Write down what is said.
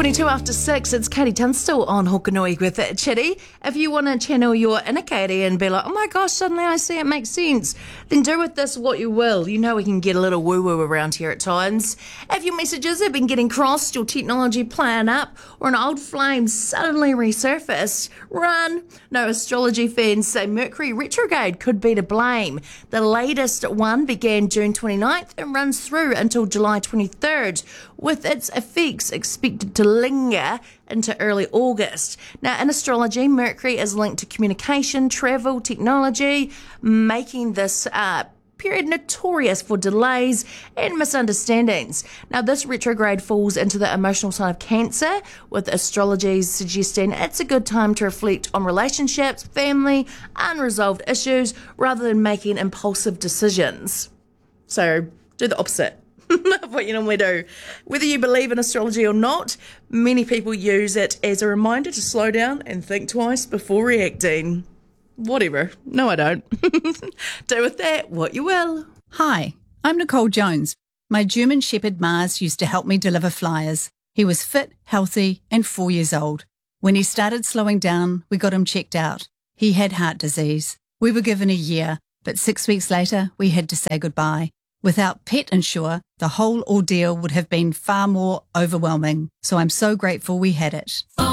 22 after 6, it's Katie Tunstall on Hokanui with Chitty. If you want to channel your inner Katie and be like, oh my gosh, suddenly I see it makes sense, then do with this what you will. You know we can get a little woo-woo around here at times. If your messages have been getting crossed, your technology playing up, or an old flame suddenly resurfaced, run. No, astrology fans say Mercury retrograde could be to blame. The latest one began June 29th and runs through until July 23rd, with its effects expected to linger into early August. Now, in astrology, Mercury is linked to communication, travel, technology, making this period notorious for delays and misunderstandings. Now, this retrograde falls into the emotional side of Cancer, with astrology suggesting it's a good time to reflect on relationships, family, unresolved issues, rather than making impulsive decisions. So, do the opposite of what you normally do. Whether you believe in astrology or not, many people use it as a reminder to slow down and think twice before reacting. Whatever. No, I don't. Do with that what you will. Hi, I'm Nicole Jones. My German Shepherd Mars used to help me deliver flyers. He was fit, healthy, and 4 years old. When he started slowing down, we got him checked out. He had heart disease. We were given a year, but 6 weeks later, we had to say goodbye. Without Pet Insure, the whole ordeal would have been far more overwhelming. So I'm so grateful we had it.